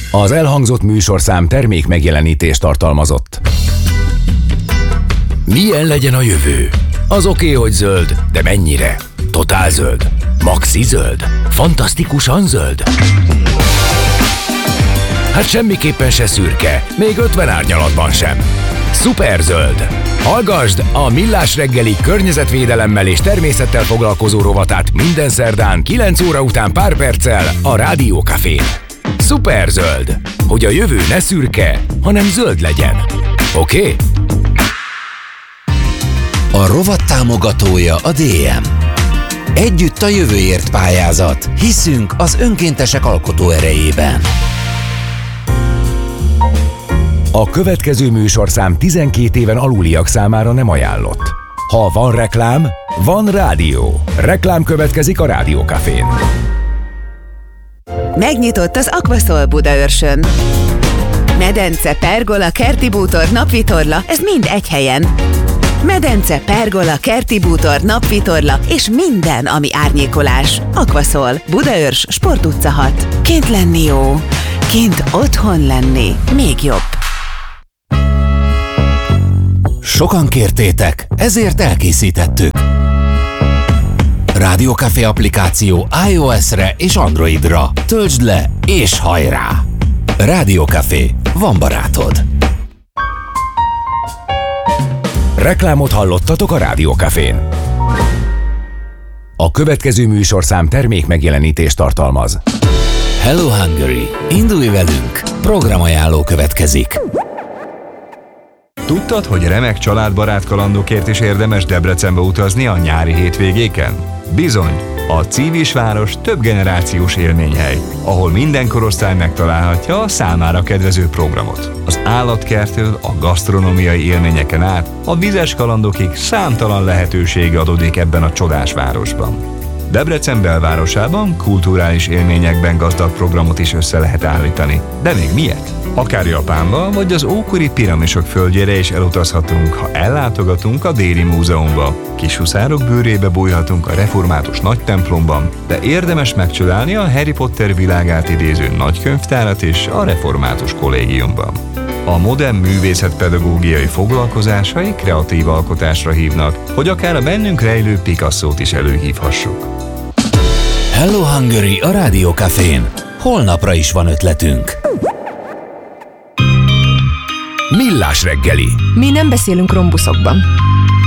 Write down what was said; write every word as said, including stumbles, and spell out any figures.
Az elhangzott műsorszám termék megjelenítést tartalmazott. Milyen legyen a jövő? Az oké, hogy zöld, de mennyire? Totál zöld? Maxi zöld? Fantasztikusan zöld? Hát semmiképpen se szürke, még ötven árnyalatban sem. Szuperzöld! Hallgasd a Millás reggeli környezetvédelemmel és természettel foglalkozó rovatát minden szerdán kilenc óra után pár perccel a Rádió Cafén. Szuperzöld! Hogy a jövő ne szürke, hanem zöld legyen. Oké? Okay? A rovat támogatója a dé em. Együtt a jövőért pályázat. Hiszünk az önkéntesek alkotó erejében. A következő műsorszám tizenkét éven aluliak számára nem ajánlott. Ha van reklám, van rádió. Reklám következik a Rádió Cafén. Megnyitott az Aquaszol Budaörsön. Medence, pergola, kerti bútor, napvitorla, ez mind egy helyen. Medence, pergola, kerti bútor, napvitorla és minden, ami árnyékolás. Aquaszol, Budaörs, Sport utca hat. Kint lenni jó, kint otthon lenni még jobb. Sokan kértétek, ezért elkészítettük. Rádió Café applikáció iOS-re és Androidra. Töltsd le és hajrá! Rádió Café, van barátod. Reklámot hallottatok a Rádió Cafén. A következő műsorszám termék megjelenítést tartalmaz. Hello Hungary! Indulj velünk! Programajánló következik. Tudtad, hogy remek családbarát kalandokért is érdemes Debrecenbe utazni a nyári hétvégéken? Bizony! A Civisváros több generációs élményhely, ahol minden korosztály megtalálhatja a számára kedvező programot. Az állatkerttől a gasztronómiai élményeken át a vizes kalandokig számtalan lehetőség adódik ebben a csodás városban. Debrecen belvárosában kulturális élményekben gazdag programot is össze lehet állítani. De még miért? Akár Japánba, vagy az ókori piramisok földjére is elutazhatunk, ha ellátogatunk a Déli Múzeumba. Kishuszárok bőrébe bújhatunk a református nagy templomban, de érdemes megcsodálni a Harry Potter világát idéző nagykönyvtárat is a református kollégiumban. A modern művészetpedagógiai foglalkozásai kreatív alkotásra hívnak, hogy akár a bennünk rejlő Picassót is előhívhassuk. Hello Hungary a Rádió Cafén. Holnapra is van ötletünk. Millás reggeli. Mi nem beszélünk rombuszokban.